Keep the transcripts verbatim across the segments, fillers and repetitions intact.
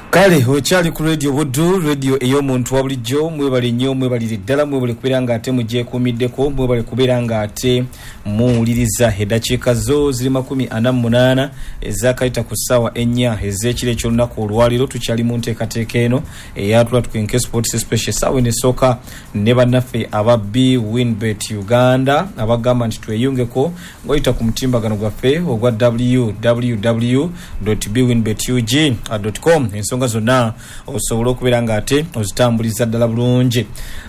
Kale ochali ku radio Buddu radio eyo muntu wabulijjo mwebale nnyo mwebale ddala mwebale kubeera nga ate mujje kumiddeko mwebale kubeera nga ate muwuliriza eddakiika zo ziri makumi ana mu munaana ezakayita ku ssaawa ennya ez'ekiro eky'olunaku olwaliro tukyali mu nteekateeka eno eyatula tukwenke sports special ssaawa enesooka ne bannaffe aba B Winbet Uganda abagamba nti tweyungeko ng'oyita ku mutimbagano gwaffe ogwa w w w dot b winbet u g dot com ensonga zonna osobola okubeera nga ate ozitambuliza ddala bulungi.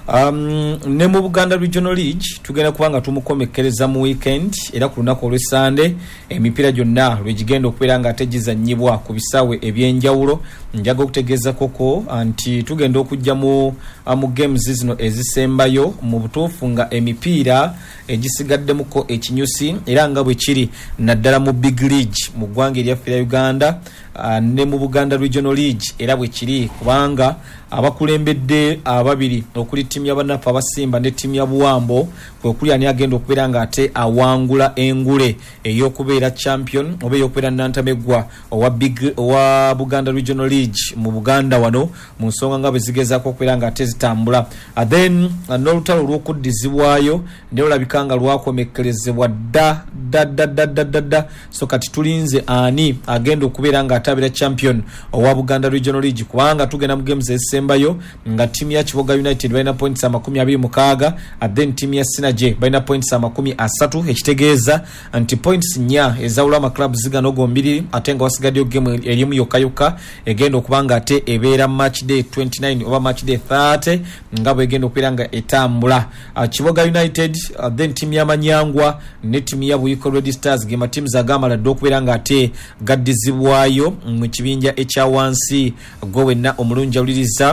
Um, ne mu Buganda Regional League tugenda kubanga tumukomekkereza mu weekend era ku lunaku olw'Essande emipiira gyonna lwegigenda okubeera nga ate gizannyibwa ku bisaawe ebyenjawulo. Njaga okutegeeza koko nti tugenda okujja mu mu games zino ezisembayo mu butuufu nga emipiira egisigaddemuko ekinyusi era nga bwe kiri naddala mu Big League mu ggwanga eryaffe lya Uganda uh, ne mu Buganda Regional League era bwe kiri kubanga abakulembedde ababiri okuli timu y'abanafu abasimba ne timu ya Buwambo kwe kuli ani agenda okubeera nga ate awangula engule ey'okubeera champion oba ey'okubeera nantamegwa owa Big owa Buganda Regional League mu Buganda wano mu nsonga nga bwe zigezaako okubeera nga ate zitambula. Uh, then uh, n'olutalo lw'okuddizibwayo ne olabika nga lwakomekkerezebwa dda dda dda dda dda dda dda so kati tulinze ani agenda okubeera nga atabira champion owa Buganda Regional League kubanga tugenda mu games ezisembayo nga timu ya Kiboga United balina points amakumi abiri mukaaga and then timu ya Sinaje balina points amakumi asatu ekitegeeza anti points nnya ezawula ama clubs zigano gombiri ate nga wasigaddeyo game erimu yokka yokka egenda okubanga ate ebeera match day twenty-nine oba match day thirty nga bwe egenda okubeera nga etambula. uh, Kiboga United uh, then timu ya Manyangwa ne timu ya Buyiko Red Stars gema timu zagamala ddo okubeera nga ate gaddizibwayo mu kibinja ekya wansi gwe wenna omulungi awuliriza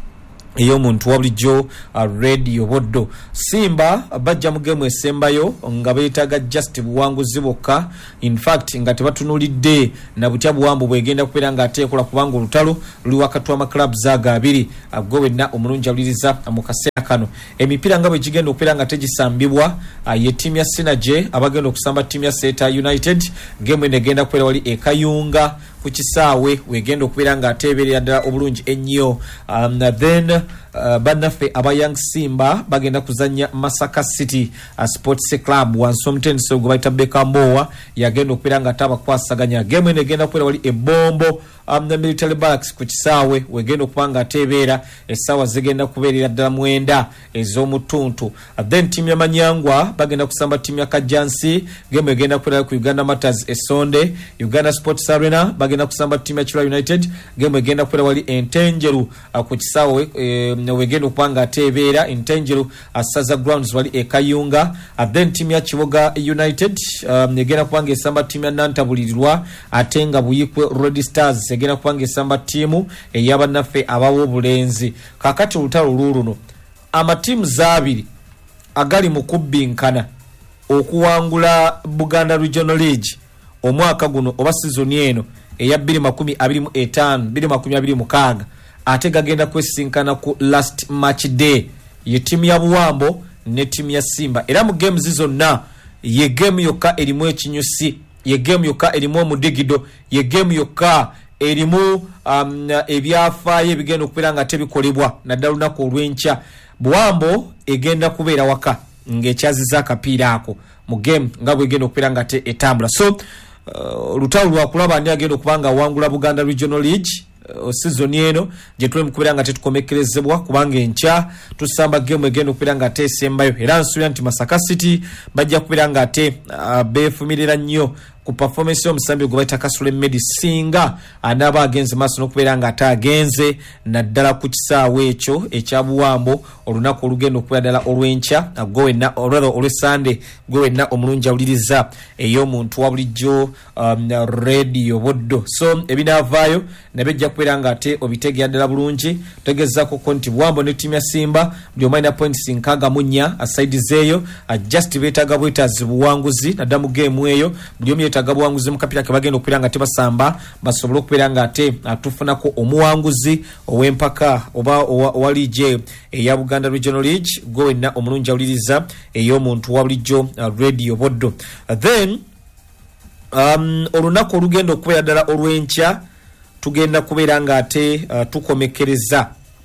eyo muntu wabulijjo uh, radio Buddu. Simba bajja mu game esembayo nga beetaga just buwanguzi bokka in fact nga tebatunulidde na butya Buwambo bwegenda kubeera nga ateekola kubanga olutalo luli wakati w'ama clubs aga abiri gwe wenna omulungi awuliriza mu kaseera kano. Emipiira nga bwe gigenda okubeera nga tegisambibwa uh, ye timu ya Sinaje abagenda okusamba timu ya Seta United game eno egenda kubeera wali e Kayunga ku kisaawe wegenda okubeera nga ateeberera ddala obulungi ennyo. um, then uh, bannaffe aba Young Simba bagenda kuzanya Masaka City uh, Sports Club wansi omutendeso gwe bayita Bekambowa yagenda okubeera nga ate abakwasaganya game eno egenda okubeera wali ebombo um, the Military Barracks ku kisaawe wegenda okuba nga ateebeera essaawa zigenda kubeerera ddala mwenda ez'omutuntu. uh, then timu ya Manyangwa bagenda kusamba timu ya Kajansi game egenda kubeera ku Uganda Matters esonde. Uganda Sports Arena bagenda kusamba timu ya Chula United game egenda kubeera wali Entenjeru uh, ku kisaawe e, wegenda okuba nga ateebeera Entenjeru uh, Saza Grounds wali e Kayunga. uh, then timu ya Kiboga United um, egenda kuba nga esamba timu ya Nantabulirirwa ate nga Buyikwe Red Stars egenda kuba nga esamba timu ey'abannaffe abawo obulenzi. Kakati olutalo luuluno amatiimu zaabiri agali mu kubbinkana okuwangula Buganda Regional League omwaka guno oba season eno eya bbiri makumi abiri mu etaano bbiri makumi abiri mukaaga ate gagenda kwesinkana ku last match day ye timu ya Buwambo ne timu ya Simba era mu games zonna ye game yokka erimu ekinyusi ye game yokka erimu omudigido ye game yokka erimu um, ebyafaayo ebigenda okubeera nga tebikolebwa naddala lunaku olw'enkya. Buwambo egenda kubeera waka ng'ekyaziza akapiira ako mu game nga bwegenda okubeera nga te etambula. So uh, lutalo lwakulaba ani agenda okuba nga awangula Buganda Regional League uh, season eno gye tuli mu kubeera nga tetukomekkerezebwa kubanga enkya tusamba game egenda okubeera nga ate esembayo era nsuubira nti Masaka City bajja kubeera nga ate uh, beefumirira nnyo ku performance y'omusambi gwe bayita Kasule Medi singa anaaba agenze maaso n'okubeera nga ate agenze naddala ku kisaawe ekyo ekya Buwambo olunaku olugenda okubeera ddala olw'enkya gwe wenna olw'Essande gwe wenna omulungi awuliriza ey'omuntu wa bulijjo um, radio Buddu. So ebinaavaayo ne bijja kubeera nga ate obitegera ddala bulungi tegezaako ko nti Buwambo ne ttiimu ya Simba buli omu alina points nkaaga mu nnya aside zeeyo just beetaaga bwetaazi buwanguzi naddala mu game eyo buli omu yeetaaga buwanguzi mu kapiira ke bagenda okubeera nga tebasamba basobole okubeera nga ate tufunako omuwanguzi ow'empaka oba owa liigi eya Buganda Regional League gwe wenna omulungi awuliriza ey'omuntu wa bulijjo uh, radio Buddu. uh, then um, olunaku olugenda okubeera ddala olw'enkya tugenda kubeera nga ate uh, tukomekereza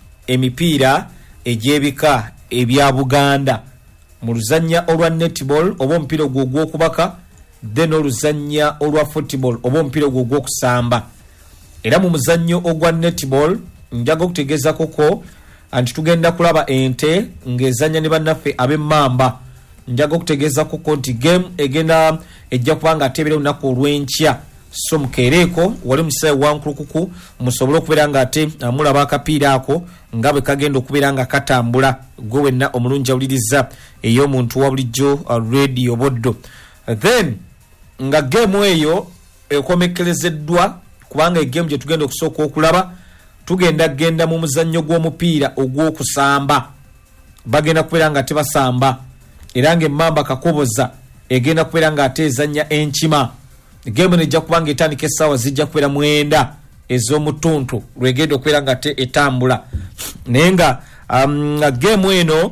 emipiira egyebika ebya Buganda mu luzannya olwa netball oba omupiira ogwo ogw'okubaka, then oluzannya olwa football oba omupiira ogwo ogw'okusamba. Era mu muzannyo ogwa netball njaga okutegeeza koko anti tugenda kulaba ente ng'ezannya ne bannaffe ab'Emmamba. Njaga okutegeeza koko nti game egenda ejja kuba nga ateebera olunaku olw'enkya, so mukeereeko wali mu kiseera wankulukuku musobole okubeera nga ate mulaba akapiira ako nga bwe kagenda okubeera nga katambula. Gwe wenna omulungi awuliriza ey'omuntu wa bulijjo uh, radio Boddo. Then nga game eyo ekomekerezeddwa kubanga egame gye tugenda okusooka okulaba tugenda genda mu muzannyo gw'omupiira ogw'okusamba. Bagenda kubeera nga tebasamba era ng'Emmamba Kakoboza egenda kubeera nga ate ezannya enkima. Game nejja kuba nga etandika essaawa zijja kubeera mwenda ez'omutuntu lwegenda okubeera nga ate etambula. Naye nga um, game eno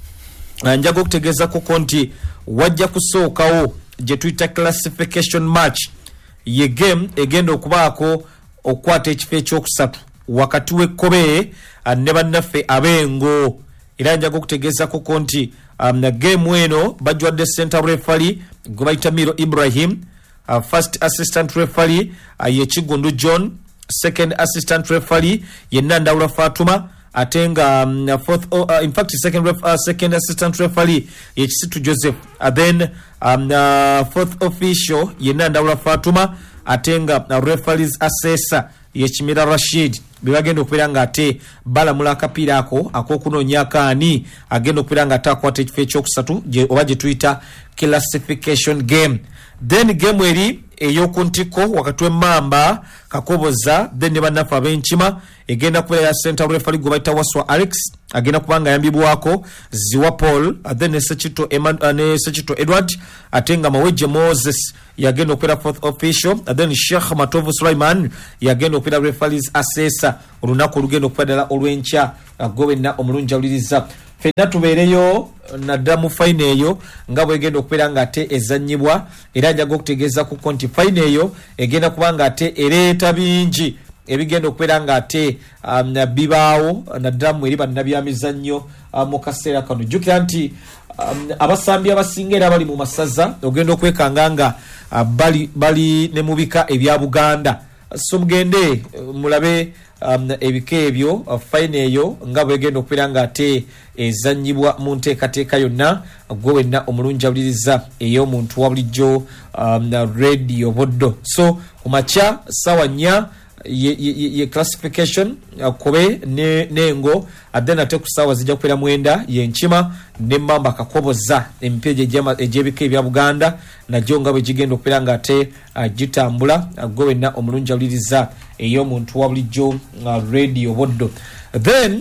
njaga okutegeeza koko nti wajja kusookawo gye tuyita classification match. Ye game egenda okubaako okukwata ekifo ekyokusatu wakati w'Ekkobe ne bannaffe ab'Engo. Era njaga okutegeeza koko nti um, game eno bajwadde center referee gwe bayita Miro Ibrahim, uh, first assistant referee uh, ye Kigundu John, second assistant referee ye Nandawula Fatuma, ate nga um, fourth uh, in fact second ref, uh, second assistant referee ye Kisitu Joseph, uh, then um, uh, fourth official ye Nandawula Fatuma, ate nga uh, referees assessor ye Kimira Rashid. Bibagenda okubeera nga ate balamula akapiira ako ak'okunoonya akaani agenda okubeera nga ate akwata ekifo ekyokusatu oba gye tuyita classification game. Then game eri ey'oku ntiko wakati w'Emmamba Kakoboza then ne bannaffe ab'Enkima egenda kubeera ya center referee gwe bayita Waswa Alex, agenda kuba nga ayambibwako Ziwa Paul, then ne Sekito uh, ne Sekito Edward, ate nga Mawejje Moses yagenda okubeera fourth official, then Sheikh Matovu Sulaiman yagenda okubeera referees assessor olunaku olugenda okubeera olw'enkya. Gwe wenna omulungi awuliriza fenna tubeereyo nadda mu fine eyo nga bwegenda okubeera nga ate ezannyibwa. Era njaga okutegeeza kuko nti fine eyo egenda kuba nga ate ereeta bingi ebigenda okubeera nga ate um, bibaawo naddala mu eri bannabyamizannyo um, mu kaseera kano. Jjukira nti um, abasambi abasinga era bali mu masaza ogenda okwekanga nga uh, bali, bali ne mu bika ebya Buganda. So mugende uh, mulabe um, ebika ebyo uh, fine eyo nga bwegenda okubeera nga ate ezannyibwa mu nteekateeka yonna. Gwe wenna omulungi awuliriza ey'omuntu wa bulijjo um, radio Boddo. So ku makya ssaawa nnya ye, ye, ye classification uh, Kobe ne Nengo, then ate ku ssaawa zijja kubeera mwenda y'Enkima n'Emmamba Kakoboza. Emipiira egy'ebika ebya Buganda nagyo nga bwe gigenda okubeera nga ate uh, gitambula. Uh, gwe wenna omulungi awuliriza ey'omuntu wa bulijjo uh, radio Boddo. Then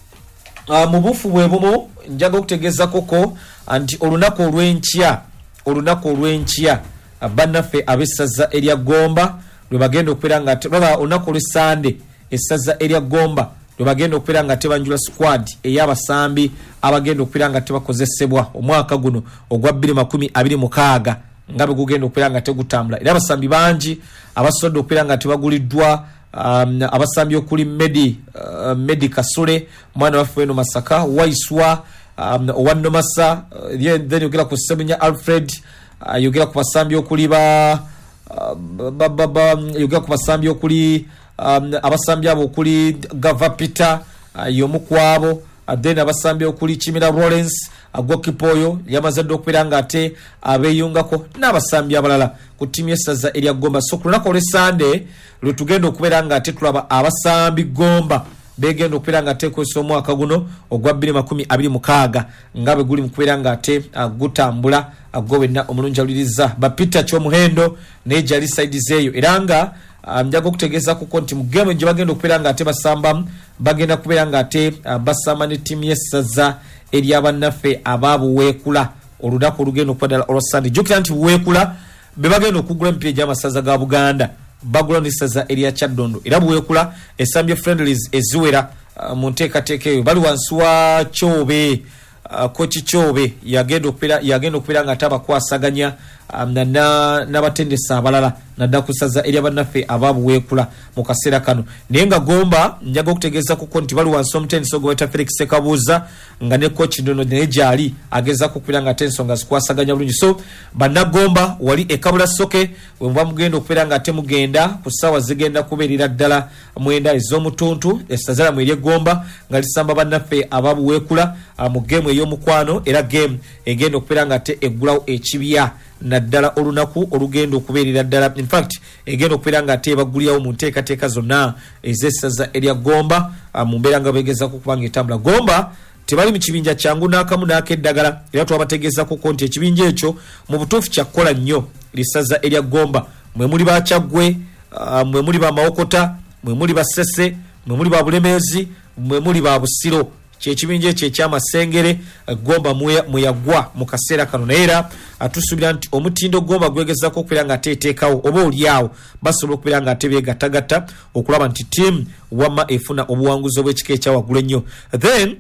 Uh, mu bufu bwe bumu njaga okutegeeza koko anti olunaku olw'enkya olunaku olw'enkya uh, bannaffe ab'essaza erya Gomba lwe bagenda okubeera nga baba olunaku olw'Essande essaza erya Gomba lwe bagenda okubeera nga tebanjula squad ey'abasambi abagenda okubeera nga tebakozesebwa omwaka guno ogwa bbiri makumi abiri mukaaga nga bwe gugenda okubeera nga tegutambula. Era abasambi bangi abasobodde okubeera nga tebaguliddwa. Um, abasambi okuli Medi uh, Medi Kasule mwana waffe eno Masaka, Waiswa um, Owannomasa, uh, then yogera ku Semunya Alfred, uh, yogera ku basambi okuli ba, uh, ba, ba, ba yogera ku basambi okuli um, abasambi abo okuli Gava Peter uh, yomu kwabo, uh, then abasambi okuli Kimira Lawrence agokipoyo yamazadde okubeera nga ate abeeyungako n'abasambi abalala ku ttiimu y'essaza erya Gomba. So ku lunaku olw'Essande lwe tugenda okubeera nga ate tulaba abasambi Gomba begenda okubeera nga ate kwesa omwaka guno ogwa bbiri makumi abiri mukaaga nga bwe guli mu kubeera nga ate gutambula. Gwe wenna omulungi awuliriza Bapita Kyomuhendo naye gyali sides eyo. Era nga njaga okutegeeza kuko nti mu game gye bagenda okubeera nga ate basambamu bagenda kubeera nga ate basamba ne ttiimu y'essaza erya bannaffe ababuweekula olunaku olugenda okubeera olw'Essande. Jjukira nti buweekula be bagenda okugula emipiira gy'amasaza ga Buganda bagula n'essaza erya Kyaddondo. Era buweekula essambye friendlies eziwera uh, mu nteekateeka eyo bali wansi wa Kyobe, uh, Kochi Kyobe yagenda okubeera yagenda okubeera nga tabakwasaganya um, n'abatendesa abalala nadda kusaza eri abanaffe ababuweekula mu kaseera kano naye nga Gomba njaga okutegeeza kuko nti bali wansi omutenniso gwe bayita Felix Sekabuuza nga ne coach Ndono naye gyali ageza kukwira nga ate ensonga zikwasaganya bulungi so bannagomba wali ekabula soke we muba mugenda okubeera nga ate mugenda ku ssaawa zigenda kubeerera ddala mwenda ez'omutuntu essazala mu ery'eggomba nga lisamba bannaffe ababuweekula mu geemu ey'omukwano era geemu egenda okubeera nga ate eggulawo ekibya naddala olunaku olugenda okubeerera ddala in fact egenda okubeera nga ate bagulyawo mu nteekateeka zonna ez'essaza erya Gomba mu mbeera nga beegezaako kubanga etambula Gomba tebali mu kibinja kyangu n'akamu n'akeddagala era twabategeeza kuko nti ekibinja ekyo mu butuufu kyakukola nnyo lissaza erya Gomba mwe muli bakyaggwe uh, mwe muli bamawokota mwe muli basese mwe muli babulemeezi mwe muli babusiro kyekibinja ekyo ekyamasengere Gomba mweyagwa mu kaseera kano naye era atusuubira nti omutindo Gomba gwegezaako okubeera nga ateeteekawo oba oliawo basobola okubeera nga ate beegattagatta okulaba nti ttiimu wamma efuna obuwanguzi obw'ekika ekyawaggulu ennyo then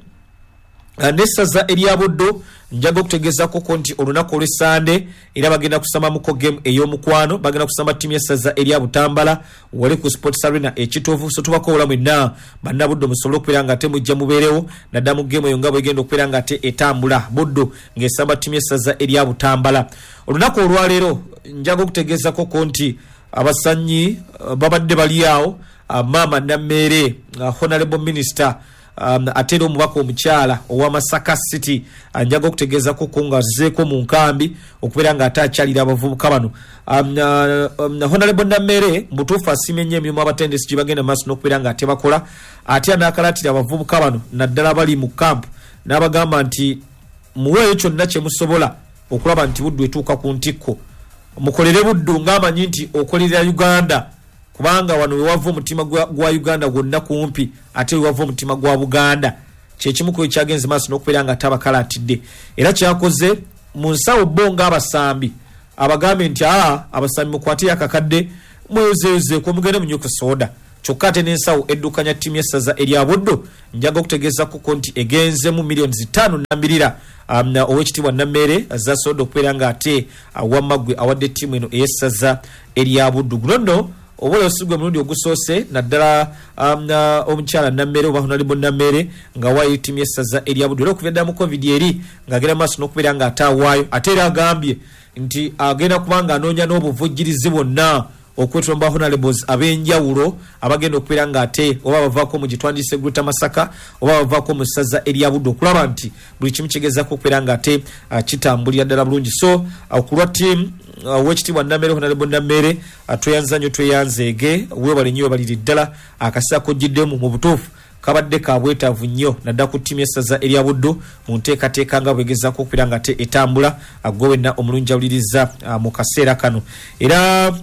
nessaza erya Buddo njaga okutegeezako ko nti olunaku olw'Essande era bagenda kusamba muko game ey'omukwano bagenda kusamba ttiimu y'essaza erya Butambala wali ku Sports Arena ekituufu so tubako obulamu enna bannabuddo musobole okubeera nga ate mujja mubeerewo nadda mu game eyo nga bwegenda okubeera nga ate etambula Buddo ng'esamba ttiimu y'essaza erya Butambala olunaku olwaleero njaga okutegeezako ko nti abasanyi uh, babadde bali awo uh, Maama Nammeere uh, Honorable Minister Um, atero omubaka omukyala owa Masaka City anjaga okutegeeza ko kungazeeko mu nkambi okubeera nga ate akyalira abavubuka bano um, uh, um, Honorable Nammeere mutuufu asiimye nnyo emirimu abatendesi gye bagenda maaso n'okubeera nga ate bakola ate anaakalatira abavubuka bano naddala bali mu kampu n'abagamba nti muweeyo kyonna kye musobola okulaba nti Buddu etuuka ku ntikko mukolere Buddu ng'amanyi nti okolerera Uganda kubanga wano wewava omutima gwa Uganda gwonna kumpi ate wewava omutima gwa Buganda kyekimu ku ekyagenze maaso n'okubeera nga tabakalatidde era kyakoze mu nsawo bo ng'abasambi abagambe nti aa abasambi mukwate akakadde mweyozeyozeeko mugende munyo ku soda kyokka ate n'ensawo eddukanya ttiimu y'essaza erya Buddo njaga okutegeeza kuko nti egenzemu miliyoni zitaano nambirira um, ow'ekitiibwa Nammeere za soda okubeera nga ate awamaggwe awadde ttiimu eno ey'essaza erya Buddo guno nno obola osigwe mulundi ogusoose naddala um, uh, omukyala Nammeere oba Honorable Nammeere nga waayo ttiimu y'essaza erya Buddo era okuva dda mu covid eri ng'agenda maaso n'okubeera nga ate awaayo ate era agambye nti agenda kubanga anoonya n'obuvujjirizi bwonna okwetomba honorables ab'enjawulo abagenda okubeera nga ate oba bavaako mu gitwandiise Greater Masaka oba bavaako mu ssaza erya Buddo okulaba nti buli kimu kigezaako okubeera nga ate uh, kitambulira ddala bulungi so okulwa uh, ttiimu uh, w'ekitiibwa Nammeere Honorable Nammeere uh, tweyanza nnyo tweyanzeege weebale nnyo webaliri ddala akaseera kojjiddemu mu butuufu kabadde ka bwetaavu nnyo nadda ku ttiimu y'essaza erya Buddo mu nteekateeka nga bwegezaako okubeera nga ate etambula gwe wenna omulungi awuliriza uh, mu kaseera kano era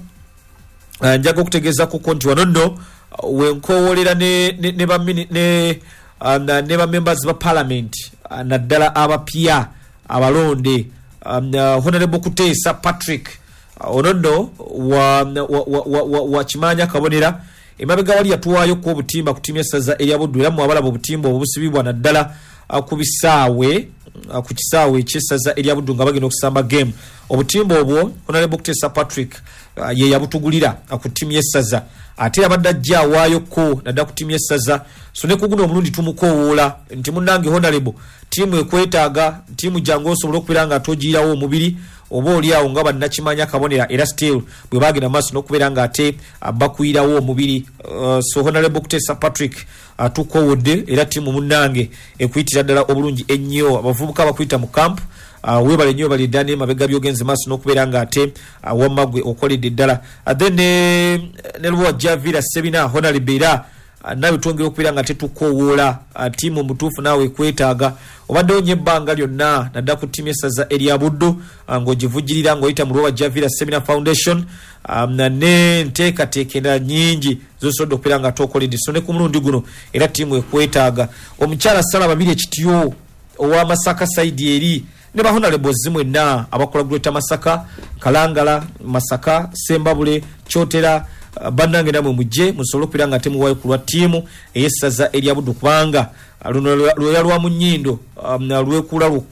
Uh, njaga okutegeeza kuko nti wano nno uh, wenkoowolera ne ne ne ba ne uh, ne ba members ba parliament uh, naddala abapya abalonde um, uh, Honorable Kuteesa Patrick uh, ono nno wa wa, wa, wa, wa, wa Kimanya Kabonera emabega wali yatuwaayo ku obutimba ku ttiimu y'essaza erya Buddo era mu abalaba obutimba obusibibwa naddala uh, ku bisaawe uh, ku kisaawe eky'essaza erya Buddo nga bagenda okusamba game obutimba obwo Honorable Kuteesa Patrick uh, ye yabutugulira uh, ku ttiimu y'essaza ate abadde ajja awaayo ko nadda ku ttiimu y'essaza so ne kuguno omulundi tumukoowoola nti munnange Honorable ttiimu ekwetaaga ttiimu jangu osobola okubeera nga atogiirawo omubiri oba oliawo nga bannakimanya Kabonera era still bwe bagenda maaso n'okubeera nga ate uh, bakwirawo omubiri uh, so Honorable Kuteesa Patrick atukoowodde uh, era ttiimu munnange ekuyitira ddala obulungi ennyo abavubuka bakuyita mu kampu uh, weebale nnyo bali ddala n'emabega by'ogenze maaso n'okubeera nga ate uh, wamaggwe okoledde ddala uh, then ne, ne Luwa Javira Sebina Honorable era uh, nawe twongera okubeera nga tetukoowoola uh, ttiimu mutuufu naawe ekwetaaga obaddewo nnyo ebbanga lyonna nadda ku ttiimu y'essaza erya Buddo uh, ng'ogivujjirira ng'oyita mu Luwa Javira Seminar Foundation um, ne nteekateeka endala nnyingi zosobodde okubeera nga tookoledde so ne ku mulundi guno era ttiimu ekwetaaga omukyala Sala babiri ekityo owa Masaka saidi eri ne ba honorables mwenna abakola Greater Masaka Kalangala Masaka Sembabule Kyotera uh, bannange namwe mujje musobole okubeera nga temuwaayo ku lwa ttiimu ey'essaza erya Buddo kubanga luno lwe yalwa mu nnyindo um, lwekula lukka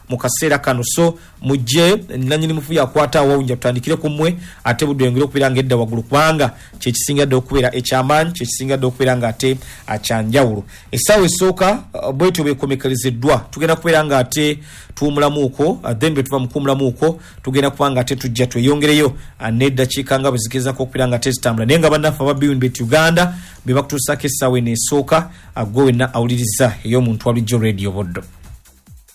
mu kaseera kano. So mujje nanyini mufu yakwata awunja tutandikire kumwe ate budde ngiro kubira ngedda wagulu kubanga kye kisinga do kubira echaman kye kisinga do kubira ngate achanjawulo. Esawe soka uh, bweto bekomekalizeddwa tugenda kubira ngate tuumulamuko uh, dembe tuva mukumulamuko tugenda kubanga ate tujja tweyongereyo uh, nedda chikanga buzikeza ko kubira ngate zitambula nenga bannafa ba B B Uganda bebakutusaka esawe ne soka uh, gowe na awuliriza eyo muntu wa Radio Radio Boddo.